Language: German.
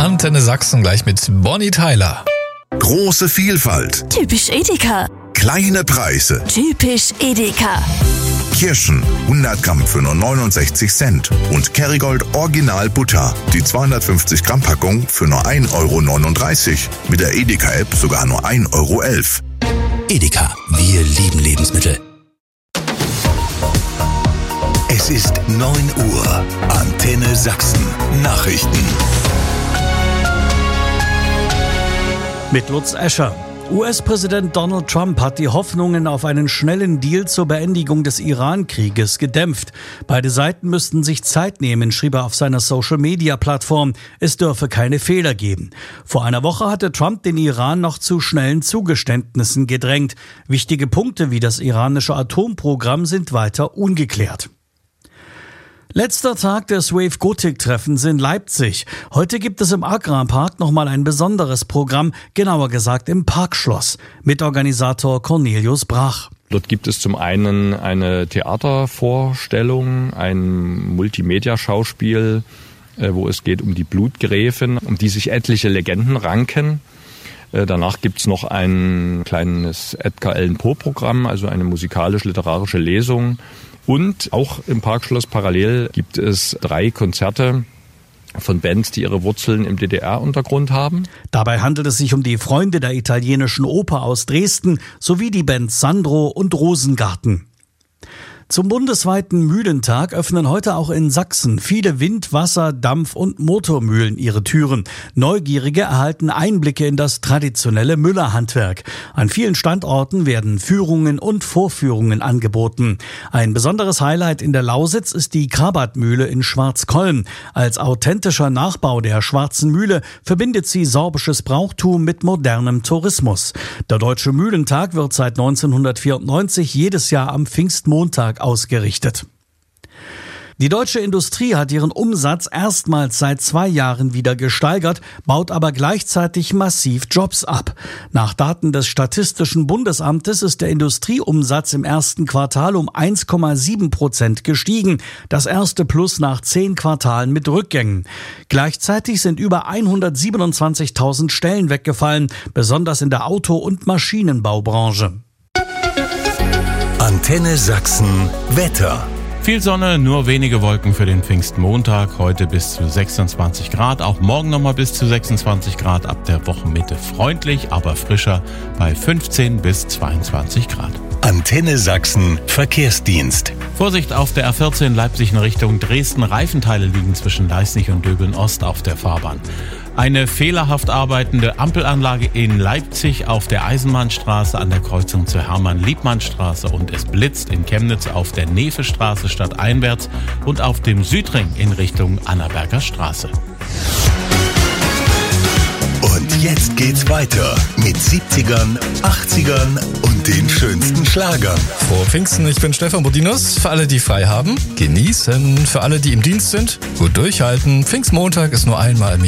Antenne Sachsen gleich mit Bonnie Tyler. Große Vielfalt. Typisch Edeka. Kleine Preise. Typisch Edeka. Kirschen 100 Gramm für nur 69 Cent. Und Kerrygold Original Butter. Die 250 Gramm Packung für nur 1,39 €. Mit der Edeka-App sogar nur 1,11 €. Edeka, wir lieben Lebensmittel. Es ist 9 Uhr. Antenne Sachsen. Nachrichten. Mit Lutz Escher. US-Präsident Donald Trump hat die Hoffnungen auf einen schnellen Deal zur Beendigung des Iran-Krieges gedämpft. Beide Seiten müssten sich Zeit nehmen, schrieb er auf seiner Social-Media-Plattform. Es dürfe keine Fehler geben. Vor einer Woche hatte Trump den Iran noch zu schnellen Zugeständnissen gedrängt. Wichtige Punkte wie das iranische Atomprogramm sind weiter ungeklärt. Letzter Tag des Wave Gothic-Treffens in Leipzig. Heute gibt es im Agrarpark nochmal ein besonderes Programm, genauer gesagt im Parkschloss. Mitorganisator Cornelius Brach. Dort gibt es zum einen eine Theatervorstellung, ein Multimedia-Schauspiel, wo es geht um die Blutgräfin, um die sich etliche Legenden ranken. Danach gibt's noch ein kleines Edgar Allan Poe-Programm, also eine musikalisch-literarische Lesung. Und auch im Parkschloss parallel gibt es 3 Konzerte von Bands, die ihre Wurzeln im DDR-Untergrund haben. Dabei handelt es sich um die Freunde der italienischen Oper aus Dresden sowie die Bands Sandro und Rosengarten. Zum bundesweiten Mühlentag öffnen heute auch in Sachsen viele Wind-, Wasser-, Dampf- und Motormühlen ihre Türen. Neugierige erhalten Einblicke in das traditionelle Müllerhandwerk. An vielen Standorten werden Führungen und Vorführungen angeboten. Ein besonderes Highlight in der Lausitz ist die Krabat-Mühle in Schwarzkollm. Als authentischer Nachbau der Schwarzen Mühle verbindet sie sorbisches Brauchtum mit modernem Tourismus. Der Deutsche Mühlentag wird seit 1994 jedes Jahr am Pfingstmontag ausgerichtet. Die deutsche Industrie hat ihren Umsatz erstmals seit 2 Jahren wieder gesteigert, baut aber gleichzeitig massiv Jobs ab. Nach Daten des Statistischen Bundesamtes ist der Industrieumsatz im ersten Quartal um 1,7% gestiegen. Das erste Plus nach 10 Quartalen mit Rückgängen. Gleichzeitig sind über 127.000 Stellen weggefallen, besonders in der Auto- und Maschinenbaubranche. Antenne Sachsen Wetter. Viel Sonne, nur wenige Wolken für den Pfingstmontag. Heute bis zu 26 Grad, auch morgen nochmal bis zu 26 Grad. Ab der Wochenmitte freundlich, aber frischer bei 15 bis 22 Grad. Antenne Sachsen Verkehrsdienst. Vorsicht auf der A14 Leipzig in Richtung Dresden. Reifenteile liegen zwischen Leißnig und Döbeln-Ost auf der Fahrbahn. Eine fehlerhaft arbeitende Ampelanlage in Leipzig auf der Eisenbahnstraße an der Kreuzung zur Hermann-Liebmann-Straße und es blitzt in Chemnitz auf der Nevestraße stadteinwärts und auf dem Südring in Richtung Annaberger Straße. Und jetzt geht's weiter mit 70ern, 80ern und den schönsten Schlagern. Frohe Pfingsten, ich bin Stefan Bodinus. Für alle, die frei haben, genießen. Für alle, die im Dienst sind, gut durchhalten. Pfingstmontag ist nur einmal im Jahr.